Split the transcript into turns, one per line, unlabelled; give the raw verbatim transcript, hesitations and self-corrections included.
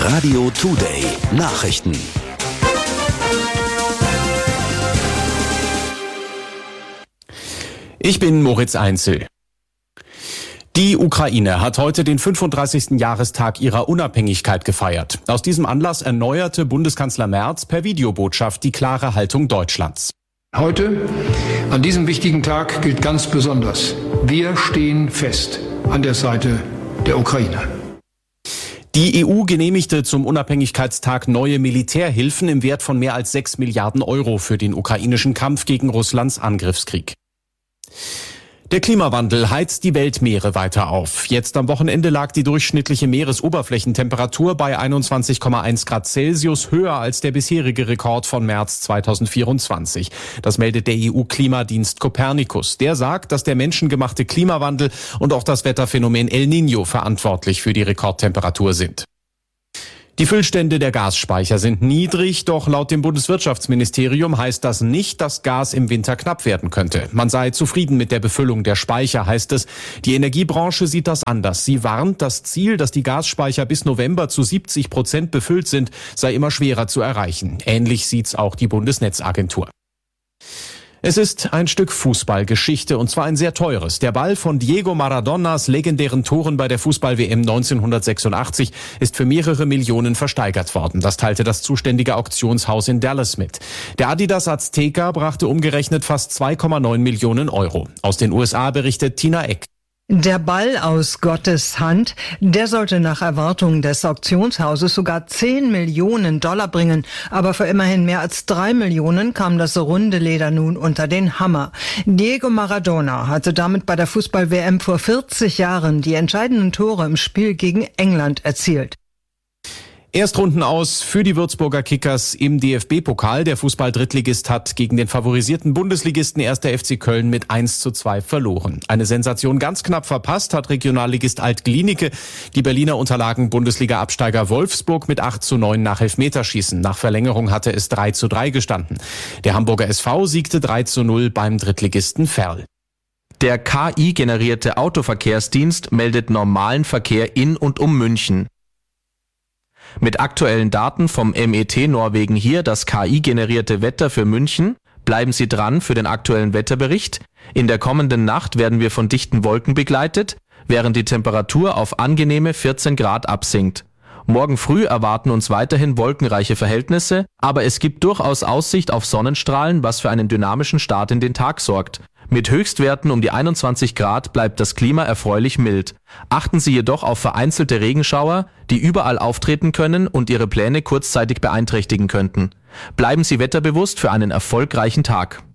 Radio Today Nachrichten.
Ich bin Moritz Einzel. Die Ukraine hat heute den fünfunddreißigsten Jahrestag ihrer Unabhängigkeit gefeiert. Aus diesem Anlass erneuerte Bundeskanzler Merz per Videobotschaft die klare Haltung Deutschlands.
Heute, an diesem wichtigen Tag, gilt ganz besonders: Wir stehen fest an der Seite der Ukraine.
Die E U genehmigte zum Unabhängigkeitstag neue Militärhilfen im Wert von mehr als sechs Milliarden Euro für den ukrainischen Kampf gegen Russlands Angriffskrieg. Der Klimawandel heizt die Weltmeere weiter auf. Jetzt am Wochenende lag die durchschnittliche Meeresoberflächentemperatur bei einundzwanzig Komma eins Grad Celsius, höher als der bisherige Rekord von März zweitausendvierundzwanzig. Das meldet der E U-Klimadienst Copernicus. Der sagt, dass der menschengemachte Klimawandel und auch das Wetterphänomen El Niño verantwortlich für die Rekordtemperatur sind. Die Füllstände der Gasspeicher sind niedrig, doch laut dem Bundeswirtschaftsministerium heißt das nicht, dass Gas im Winter knapp werden könnte. Man sei zufrieden mit der Befüllung der Speicher, heißt es. Die Energiebranche sieht das anders. Sie warnt, das Ziel, dass die Gasspeicher bis November zu siebzig Prozent befüllt sind, sei immer schwerer zu erreichen. Ähnlich sieht's auch die Bundesnetzagentur. Es ist ein Stück Fußballgeschichte, und zwar ein sehr teures. Der Ball von Diego Maradonas legendären Toren bei der Fußball-W M neunzehnhundertsechsundachtzig ist für mehrere Millionen versteigert worden. Das teilte das zuständige Auktionshaus in Dallas mit. Der Adidas Azteca brachte umgerechnet fast zwei Komma neun Millionen Euro. Aus den U S A berichtet Tina Eck.
Der Ball aus Gottes Hand, der sollte nach Erwartungen des Auktionshauses sogar zehn Millionen Dollar bringen. Aber für immerhin mehr als drei Millionen kam das runde Leder nun unter den Hammer. Diego Maradona hatte damit bei der Fußball-W M vor vierzig Jahren die entscheidenden Tore im Spiel gegen England erzielt.
Erstrunden aus für die Würzburger Kickers im D F B-Pokal. Der Fußball-Drittligist hat gegen den favorisierten Bundesligisten erster F C Köln mit eins zu zwei verloren. Eine Sensation ganz knapp verpasst hat Regionalligist Alt-Glienicke. Die Berliner unterlagen Bundesliga-Absteiger Wolfsburg mit acht zu neun nach Elfmeterschießen. Nach Verlängerung hatte es drei zu drei gestanden. Der Hamburger S V siegte drei zu null beim Drittligisten Verl.
Der K I-generierte Autoverkehrsdienst meldet normalen Verkehr in und um München. Mit aktuellen Daten vom M E T Norwegen hier das K I-generierte Wetter für München. Bleiben Sie dran für den aktuellen Wetterbericht. In der kommenden Nacht werden wir von dichten Wolken begleitet, während die Temperatur auf angenehme vierzehn Grad absinkt. Morgen früh erwarten uns weiterhin wolkenreiche Verhältnisse, aber es gibt durchaus Aussicht auf Sonnenstrahlen, was für einen dynamischen Start in den Tag sorgt. Mit Höchstwerten um die einundzwanzig Grad bleibt das Klima erfreulich mild. Achten Sie jedoch auf vereinzelte Regenschauer, die überall auftreten können und Ihre Pläne kurzzeitig beeinträchtigen könnten. Bleiben Sie wetterbewusst für einen erfolgreichen Tag.